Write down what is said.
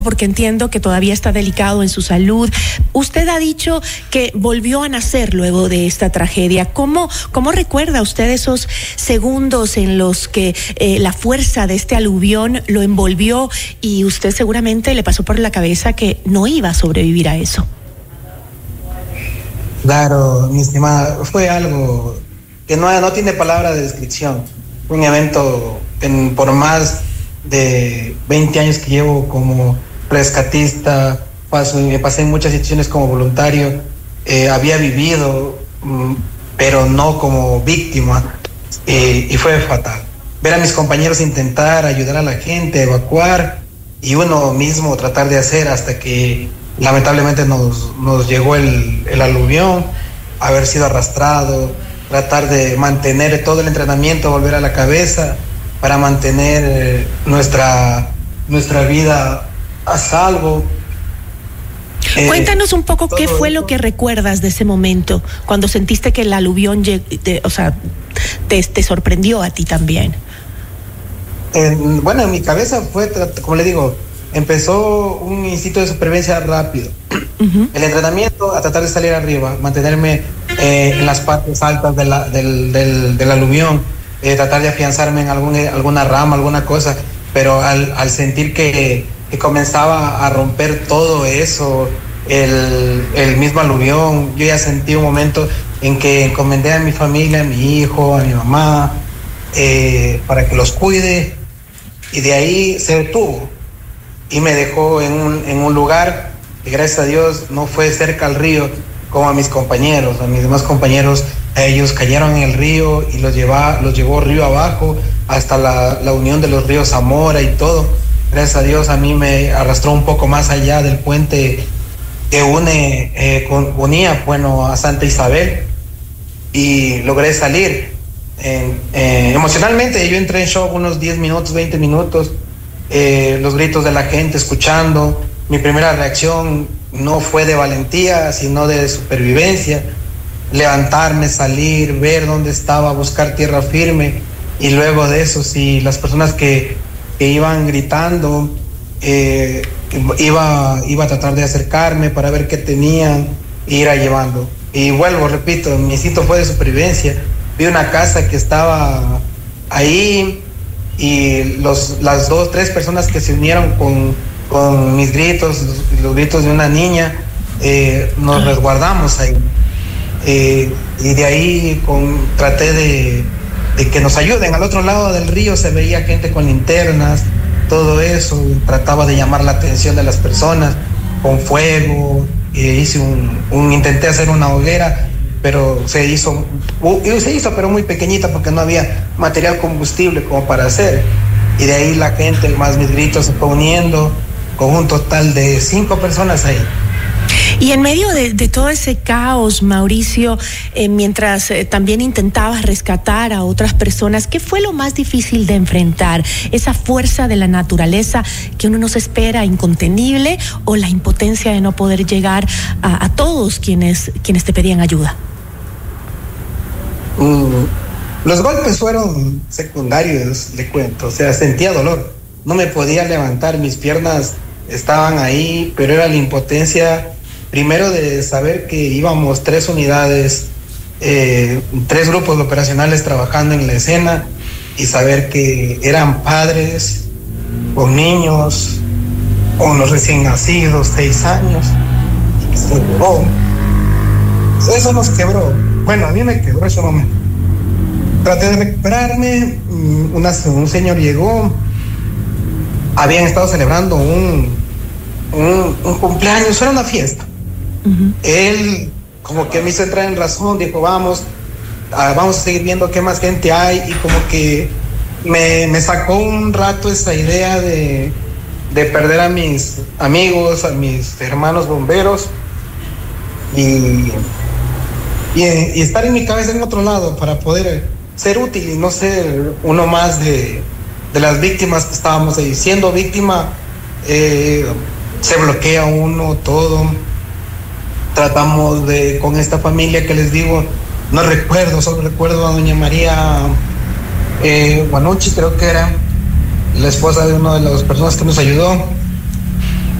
porque entiendo que todavía está delicado en su salud. Usted ha dicho que volvió a nacer luego de esta tragedia. ¿Cómo recuerda usted esos segundos en los que la fuerza de este aluvión lo envolvió y usted seguramente le pasó por la cabeza que no iba a sobrevivir a eso? Claro, mi estimada, fue algo que no tiene palabra de descripción. Fue un evento por más de 20 años que llevo como rescatista, pasé en muchas situaciones como voluntario, había vivido, pero no como víctima, y fue fatal. Ver a mis compañeros intentar ayudar a la gente, evacuar, y uno mismo tratar de hacer hasta que lamentablemente nos llegó el aluvión, haber sido arrastrado, tratar de mantener todo el entrenamiento, volver a la cabeza para mantener nuestra vida a salvo. Cuéntanos un poco qué fue lo que recuerdas de ese momento, cuando sentiste que el aluvión te sorprendió a ti también. Bueno, en mi cabeza fue, como le digo, empezó un instinto de supervivencia rápido. Uh-huh. El entrenamiento a tratar de salir arriba, mantenerme en las partes altas del aluvión, tratar de afianzarme en alguna rama, alguna cosa, pero al sentir que comenzaba a romper todo eso, el mismo aluvión, yo ya sentí un momento en que encomendé a mi familia, a mi hijo, a mi mamá, para que los cuide, y de ahí se detuvo y me dejó en un lugar que gracias a Dios no fue cerca al río como a mis compañeros, a mis demás compañeros. Ellos cayeron en el río y los llevó río abajo hasta la unión de los ríos Zamora y todo. Gracias a Dios a mí me arrastró un poco más allá del puente que unía a Santa Isabel, y logré salir. Emocionalmente yo entré en shock unos 10 minutos, 20 minutos, los gritos de la gente escuchando. Mi primera reacción no fue de valentía, sino de supervivencia. Levantarme, salir, ver dónde estaba, buscar tierra firme, y luego de eso, si las personas que iban gritando, iba a tratar de acercarme para ver qué tenían e ir a llevando. Y vuelvo, repito, mi instinto fue de supervivencia. Vi una casa que estaba ahí, y las 3 personas que se unieron con mis gritos, los gritos de una niña, nos resguardamos ahí. Y de ahí traté de que nos ayuden. Al otro lado del río se veía gente con linternas, todo eso. Trataba de llamar la atención de las personas con fuego. Intenté hacer una hoguera, pero se hizo pero muy pequeñita, porque no había material combustible como para hacer. Y de ahí la gente, más mis gritos, se fue uniendo, con un total de 5 personas ahí. Y en medio de todo ese caos, Mauricio, mientras también intentabas rescatar a otras personas, ¿qué fue lo más difícil de enfrentar? ¿Esa fuerza de la naturaleza que uno no se espera, incontenible, o la impotencia de no poder llegar a todos quienes te pedían ayuda? Los golpes fueron secundarios, le cuento. O sea, sentía dolor, no me podía levantar, mis piernas estaban ahí, pero era la impotencia. Primero, de saber que íbamos 3 unidades, 3 grupos operacionales trabajando en la escena, y saber que eran padres con niños, con los recién nacidos, 6 años, y se quebró. Eso nos quebró. Bueno, a mí me quebró ese momento. Traté de recuperarme. Un señor llegó. Habían estado celebrando un cumpleaños, era una fiesta. Uh-huh. Él como que me hizo entrar en razón, dijo vamos a seguir viendo qué más gente hay, y como que me sacó un rato esa idea de perder a mis amigos, a mis hermanos bomberos, y estar en mi cabeza en otro lado para poder ser útil y no ser uno más de las víctimas que estábamos ahí. Siendo víctima, se bloquea uno todo. Tratamos con esta familia que les digo, solo recuerdo a doña María Guanucci, creo que era la esposa de una de las personas que nos ayudó.